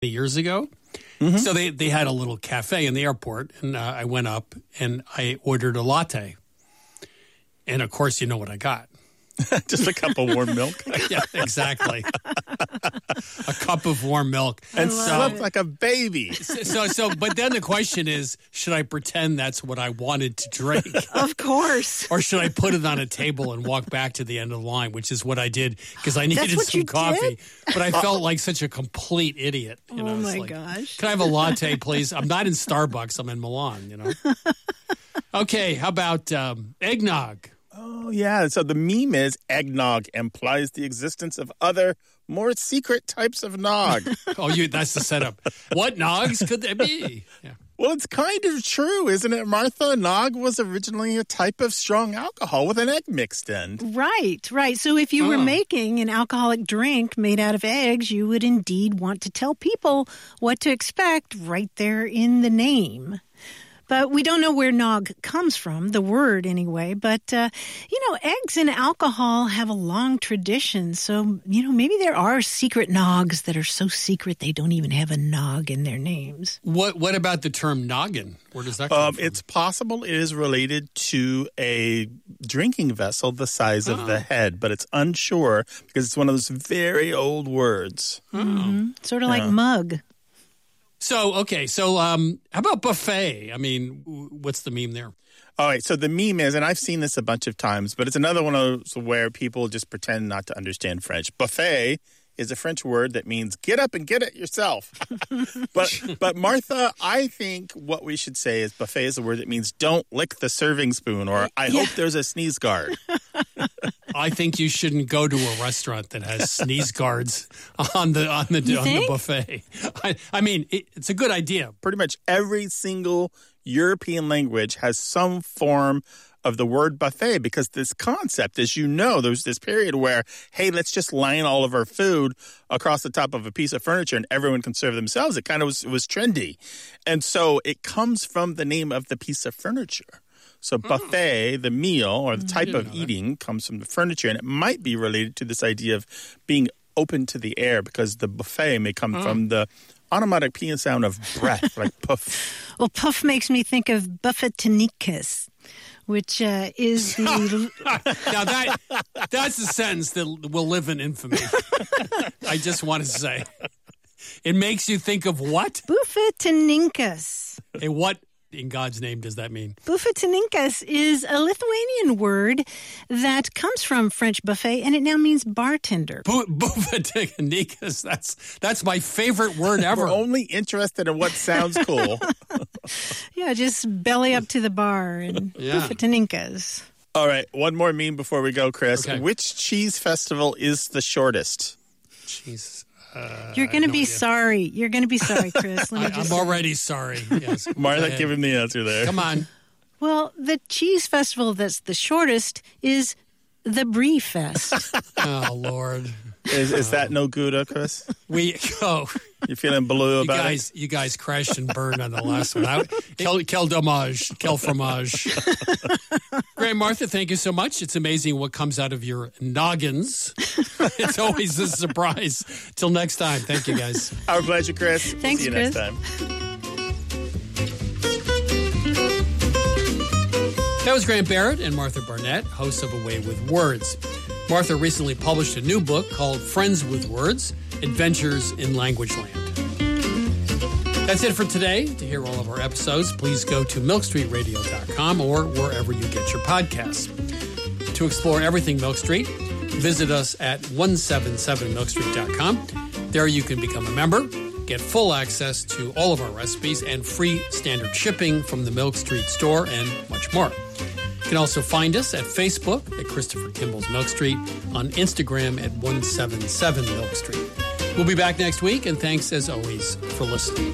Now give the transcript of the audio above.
years ago. Mm-hmm. So they had a little cafe in the airport, and I went up and I ordered a latte. And, of course, you know what I got. Just a cup of warm milk? Yeah, exactly. A cup of warm milk. And slept like a baby. But then the question is, should I pretend that's what I wanted to drink? Of course. Or should I put it on a table and walk back to the end of the line, which is what I did because I needed some coffee. But I felt like such a complete idiot. You know, my gosh. Can I have a latte, please? I'm not in Starbucks. I'm in Milan, you know. Okay, how about eggnog? Oh, yeah. So the meme is eggnog implies the existence of other, more secret types of nog. That's the setup. What nogs could there be? Yeah. Well, it's kind of true, isn't it, Martha? Nog was originally a type of strong alcohol with an egg mixed in. Right. So if you were making an alcoholic drink made out of eggs, you would indeed want to tell people what to expect right there in the name. But we don't know where nog comes from, the word anyway. But, eggs and alcohol have a long tradition. So, maybe there are secret nogs that are so secret they don't even have a nog in their names. What about the term noggin? Where does that come from? It's possible it is related to a drinking vessel the size of the head, but it's unsure because it's one of those very old words. Mm-hmm. Sort of like mug. So how about buffet? I mean, what's the meme there? All right, so the meme is, and I've seen this a bunch of times, but it's another one of those where people just pretend not to understand French. Buffet is a French word that means get up and get it yourself. But Martha, I think what we should say is buffet is a word that means don't lick the serving spoon, or I hope there's a sneeze guard. I think you shouldn't go to a restaurant that has sneeze guards on the buffet. I mean, it's a good idea. Pretty much every single European language has some form of the word buffet because this concept, as you know, there was this period where, hey, let's just line all of our food across the top of a piece of furniture and everyone can serve themselves. It kind of was trendy. And so it comes from the name of the piece of furniture. So buffet, the meal or the type of eating comes from the furniture, and it might be related to this idea of being open to the air because the buffet may come from the onomatopoeia sound of breath, like puff. Well, puff makes me think of buffetinicus, which is the... Now that's a sentence that will live in infamy. I just want to say. It makes you think of what? Buffetininkus. Hey, what in God's name does that mean? Buffetininkas is a Lithuanian word that comes from French buffet, and it now means bartender. Buffetininkas, that's my favorite word ever. We're only interested in what sounds cool. Yeah, just belly up to the bar and buffetininkas. All right, one more meme before we go, Chris. Okay. Which cheese festival is the shortest? Jesus. You're going to be sorry. You're going to be sorry, Chris. I'm already sorry. Yes. Martha, give him the answer there. Come on. Well, the cheese festival that's the shortest is the Brie Fest. Oh, Lord. Is that no Gouda, Chris? You're feeling blue about it? You guys crashed and burned on the last one. Quel dommage. Quel fromage. Graham, Martha, thank you so much. It's amazing what comes out of your noggins. It's always a surprise. Till next time. Thank you, guys. Our pleasure, Chris. Thanks, see you Chris. next time. That was Graham Barrett and Martha Barnett, hosts of A Way with Words. Martha recently published a new book called Friends with Words, Adventures in Language Land. That's it for today. To hear all of our episodes, please go to milkstreetradio.com or wherever you get your podcasts. To explore everything Milk Street, visit us at 177milkstreet.com. There you can become a member, get full access to all of our recipes and free standard shipping from the Milk Street store and much more. You can also find us at Facebook at Christopher Kimball's Milk Street, on Instagram at 177 Milk Street. We'll be back next week, and thanks as always for listening.